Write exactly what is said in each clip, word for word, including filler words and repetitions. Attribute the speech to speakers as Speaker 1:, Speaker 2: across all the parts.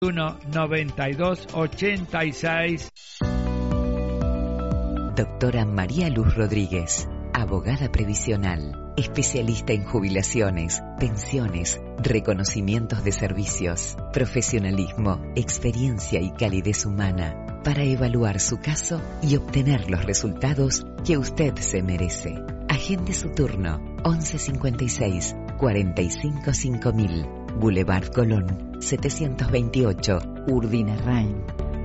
Speaker 1: uno noventa y dos ochenta y seis.
Speaker 2: Doctora María Luz Rodríguez, abogada previsional, especialista en jubilaciones, pensiones, reconocimientos de servicios, profesionalismo, experiencia y calidez humana para evaluar su caso y obtener los resultados que usted se merece. Agende su turno once cincuenta y seis cuarenta y cinco cinco mil, Boulevard Colón setecientos veintiocho, Urdinarrain.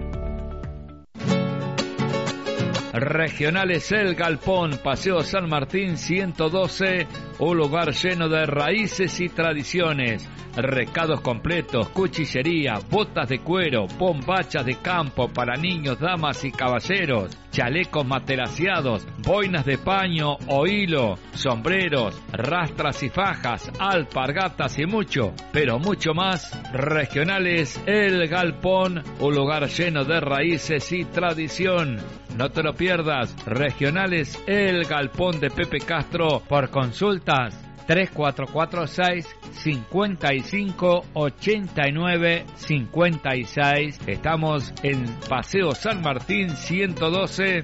Speaker 1: Regionales El Galpón, Paseo San Martín ciento doce, un lugar lleno de raíces y tradiciones. Recados completos, cuchillería, botas de cuero, bombachas de campo para niños, damas y caballeros, chalecos matelaciados, boinas de paño o hilo, sombreros, rastras y fajas, alpargatas y mucho, pero mucho más. Regionales El Galpón, un lugar lleno de raíces y tradición. No te lo pierdas. Regionales El Galpón de Pepe Castro. Por consultas tres cuatro cuatro seis, cinco cinco, ocho nueve cinco seis. Estamos en Paseo San Martín ciento doce.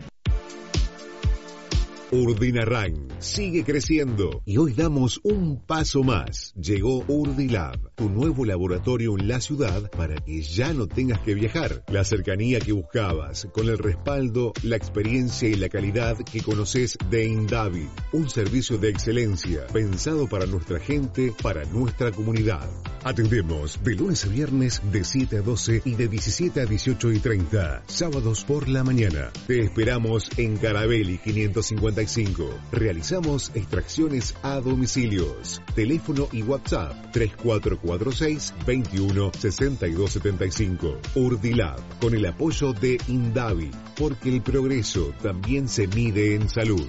Speaker 3: Urdinarrain sigue creciendo y hoy damos un paso más. Llegó Urdilab, tu nuevo laboratorio en la ciudad para que ya no tengas que viajar. La cercanía que buscabas, con el respaldo, la experiencia y la calidad que conoces de Indavi. Un servicio de excelencia pensado para nuestra gente, para nuestra comunidad. Atendemos de lunes a viernes de siete a doce y de diecisiete a dieciocho y treinta. Sábados por la mañana. Te esperamos en Carabelli quinientos cincuenta y cinco. Realizamos extracciones a domicilios. Teléfono y WhatsApp tres cuatro cuatro seis, veintiuno, sesenta y dos setenta y cinco. Urdilab, con el apoyo de Indavi, porque el progreso también se mide en salud.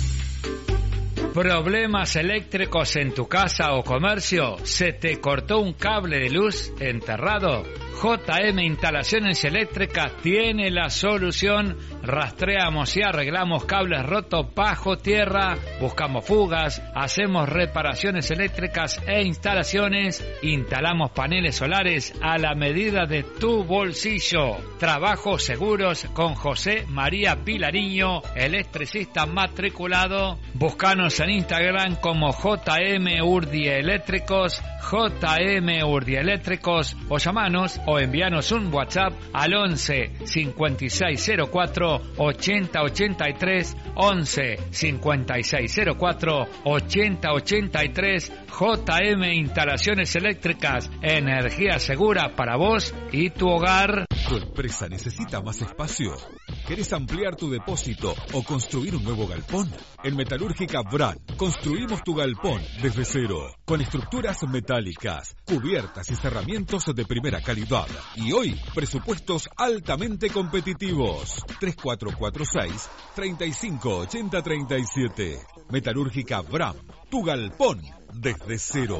Speaker 1: ¿Problemas eléctricos en tu casa o comercio? ¿Se te cortó un cable de luz enterrado? J M Instalaciones Eléctricas tiene la solución. Rastreamos y arreglamos cables rotos bajo tierra, buscamos fugas, hacemos reparaciones eléctricas e instalaciones, instalamos paneles solares a la medida de tu bolsillo. Trabajos seguros con José María Pilariño, electricista matriculado. Búscanos en Instagram como J M Urdi Eléctricos, J M Urdi Eléctricos, o llamanos o envíanos un WhatsApp al once cincuenta y seis cero cuatro ochenta ochenta y tres, once cincuenta y seis cero cuatro ochenta ochenta y tres. J M Instalaciones Eléctricas, energía segura para vos y tu hogar.
Speaker 4: ¿Tu empresa necesita más espacio? ¿Querés ampliar tu depósito o construir un nuevo galpón? En Metalúrgica Bran construimos tu galpón desde cero, con estructuras metálicas, cubiertas y cerramientos de primera calidad. Y hoy, presupuestos altamente competitivos. tres cuatro cuatro seis, treinta y cinco ochenta treinta y siete. Metalúrgica Bran, tu galpón desde cero.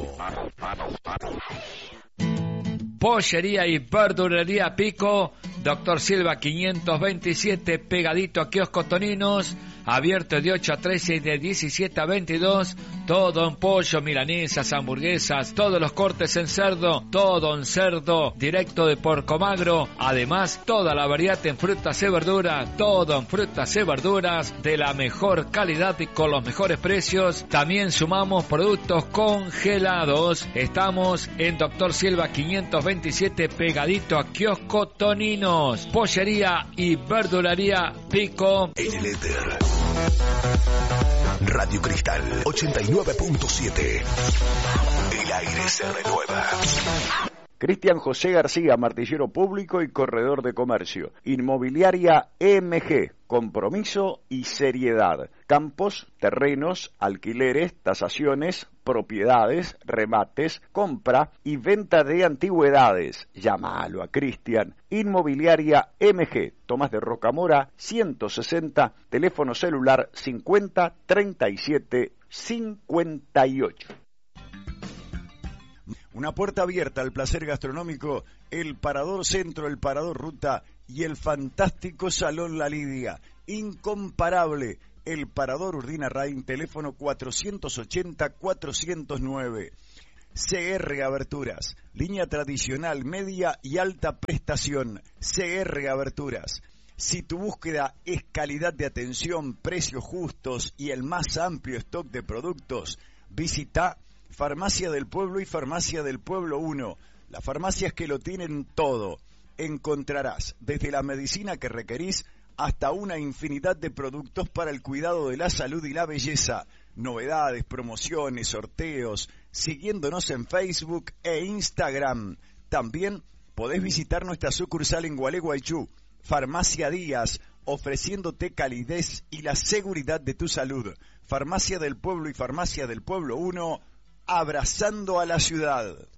Speaker 1: Pollería y verdulería Pico, Doctor Silva quinientos veintisiete, pegadito a Kiosco Toninos, abierto de ocho a trece y de diecisiete a veintidós, todo en pollo, milanesas, hamburguesas, todos los cortes en cerdo, todo en cerdo, directo de Porcomagro, además toda la variedad en frutas y verduras, todo en frutas y verduras de la mejor calidad y con los mejores precios. También sumamos productos congelados. Estamos en Doctor Silva quinientos veintisiete, pegadito a Kiosco Toninos. Pollería y verdulería Pico.
Speaker 5: En el éter, Radio Cristal ochenta y nueve punto siete. El aire se renueva.
Speaker 6: Cristian José García, martillero público y corredor de comercio. Inmobiliaria E M G, compromiso y seriedad. Campos, terrenos, alquileres, tasaciones, propiedades, remates, compra y venta de antigüedades. Llámalo a Cristian. Inmobiliaria E M G, Tomás de Rocamora, ciento sesenta, teléfono celular cincuenta, treinta y siete, cincuenta y ocho. Una puerta abierta al placer gastronómico, el Parador Centro, el Parador Ruta y el fantástico Salón La Lidia. Incomparable, el Parador Urdinarrain, teléfono cuatrocientos ochenta, cuatrocientos nueve. C R Aberturas, línea tradicional, media y alta prestación. C R Aberturas. Si tu búsqueda es calidad de atención, precios justos y el más amplio stock de productos, visita Farmacia del Pueblo y Farmacia del Pueblo uno. Las farmacias que lo tienen todo. Encontrarás desde la medicina que requerís hasta una infinidad de productos para el cuidado de la salud y la belleza. Novedades, promociones, sorteos, siguiéndonos en Facebook e Instagram. También podés visitar nuestra sucursal en Gualeguaychú, Farmacia Díaz, ofreciéndote calidez y la seguridad de tu salud. Farmacia del Pueblo y Farmacia del Pueblo uno, abrazando a la ciudad.